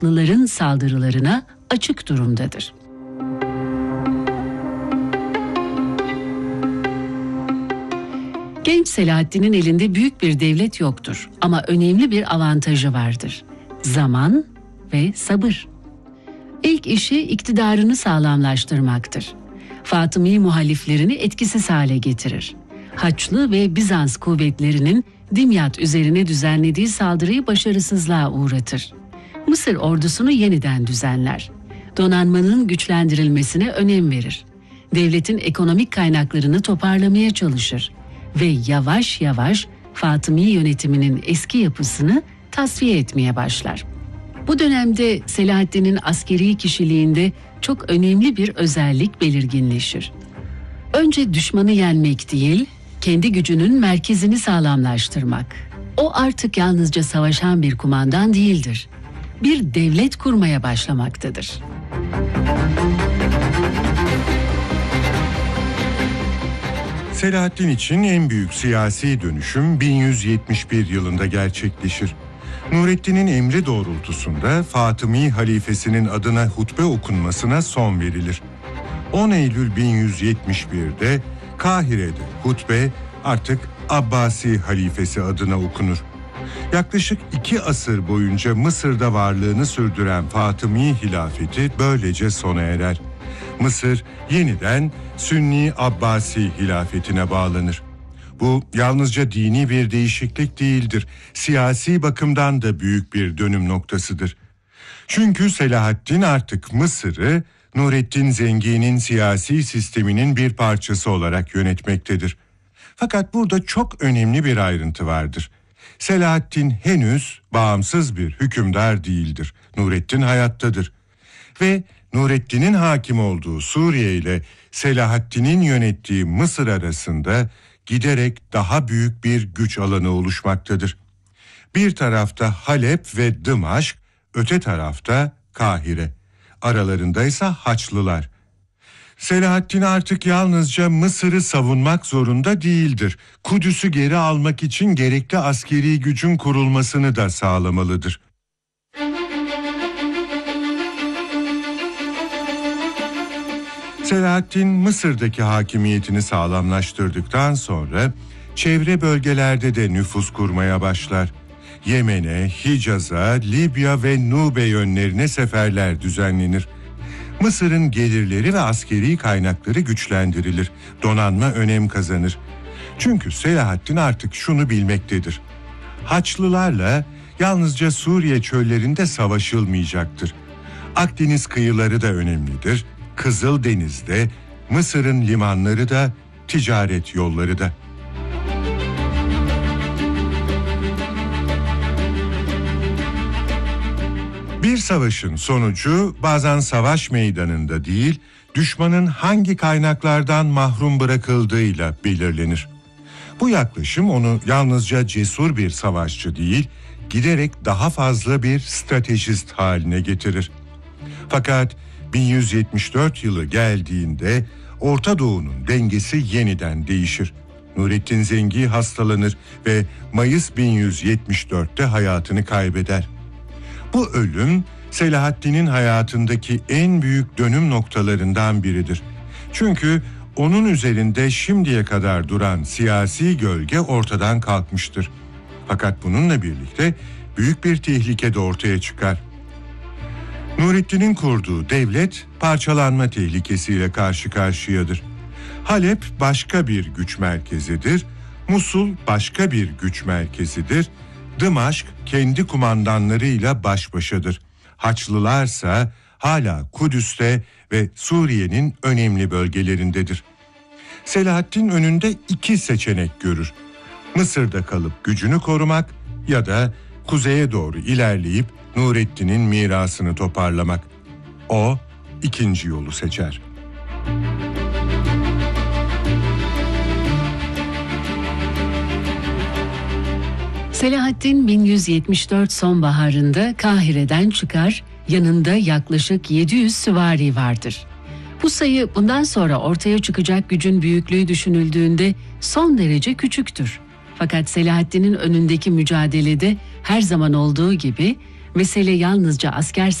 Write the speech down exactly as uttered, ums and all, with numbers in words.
Osmanlıların saldırılarına açık durumdadır. Genç Selahaddin'in elinde büyük bir devlet yoktur ama önemli bir avantajı vardır: zaman ve sabır. İlk işi iktidarını sağlamlaştırmaktır. Fatımi muhaliflerini etkisiz hale getirir. Haçlı ve Bizans kuvvetlerinin Dimyat üzerine düzenlediği saldırıyı başarısızlığa uğratır. Mısır ordusunu yeniden düzenler. Donanmanın güçlendirilmesine önem verir. Devletin ekonomik kaynaklarını toparlamaya çalışır ve yavaş yavaş Fatımi yönetiminin eski yapısını tasfiye etmeye başlar. Bu dönemde Selahaddin'in askeri kişiliğinde çok önemli bir özellik belirginleşir. Önce düşmanı yenmek değil, kendi gücünün merkezini sağlamlaştırmak. O artık yalnızca savaşan bir kumandan değildir. Bir devlet kurmaya başlamaktadır. Selahaddin için en büyük siyasi dönüşüm bin yüz yetmiş bir yılında gerçekleşir. Nurettin'in emri doğrultusunda Fatımi halifesinin adına hutbe okunmasına son verilir. on Eylül bin yüz yetmiş bir'de Kahire'de hutbe artık Abbasi halifesi adına okunur. Yaklaşık iki asır boyunca Mısır'da varlığını sürdüren Fatımi hilafeti böylece sona erer. Mısır yeniden Sünni Abbasi hilafetine bağlanır. Bu yalnızca dini bir değişiklik değildir, siyasi bakımdan da büyük bir dönüm noktasıdır. Çünkü Selahaddin artık Mısır'ı Nurettin Zengi'nin siyasi sisteminin bir parçası olarak yönetmektedir. Fakat burada çok önemli bir ayrıntı vardır. Selahaddin henüz bağımsız bir hükümdar değildir. Nurettin hayattadır. Ve Nurettin'in hakim olduğu Suriye ile Selahaddin'in yönettiği Mısır arasında giderek daha büyük bir güç alanı oluşmaktadır. Bir tarafta Halep ve Dımaşk, öte tarafta Kahire. Aralarında ise Haçlılar. Selahaddin artık yalnızca Mısır'ı savunmak zorunda değildir. Kudüs'ü geri almak için gerekli askeri gücün kurulmasını da sağlamalıdır. Selahaddin Mısır'daki hakimiyetini sağlamlaştırdıktan sonra çevre bölgelerde de nüfus kurmaya başlar. Yemen'e, Hicaz'a, Libya ve Nube yönlerine seferler düzenlenir. Mısır'ın gelirleri ve askeri kaynakları güçlendirilir. Donanma önem kazanır. Çünkü Selahaddin artık şunu bilmektedir: Haçlılarla yalnızca Suriye çöllerinde savaşılmayacaktır. Akdeniz kıyıları da önemlidir. Kızıldeniz'de, Mısır'ın limanları da, ticaret yolları da. Bir savaşın sonucu bazen savaş meydanında değil, düşmanın hangi kaynaklardan mahrum bırakıldığıyla belirlenir. Bu yaklaşım onu yalnızca cesur bir savaşçı değil, giderek daha fazla bir stratejist haline getirir. Fakat bin yüz yetmiş dört yılı geldiğinde Orta Doğu'nun dengesi yeniden değişir. Nurettin Zengi hastalanır ve Mayıs bin yüz yetmiş dört'te hayatını kaybeder. Bu ölüm Selahaddin'in hayatındaki en büyük dönüm noktalarından biridir. Çünkü onun üzerinde şimdiye kadar duran siyasi gölge ortadan kalkmıştır. Fakat bununla birlikte büyük bir tehlike de ortaya çıkar. Nurettin'in kurduğu devlet parçalanma tehlikesiyle karşı karşıyadır. Halep başka bir güç merkezidir, Musul başka bir güç merkezidir, Dımaşk kendi kumandanlarıyla baş başadır. Haçlılarsa hala Kudüs'te ve Suriye'nin önemli bölgelerindedir. Selahaddin önünde iki seçenek görür: Mısır'da kalıp gücünü korumak ya da kuzeye doğru ilerleyip Nurettin'in mirasını toparlamak. O ikinci yolu seçer. Selahaddin bin yüz yetmiş dört sonbaharında Kahire'den çıkar, yanında yaklaşık yedi yüz süvari vardır. Bu sayı bundan sonra ortaya çıkacak gücün büyüklüğü düşünüldüğünde son derece küçüktür. Fakat Selahaddin'in önündeki mücadelede her zaman olduğu gibi Mesele yalnızca asker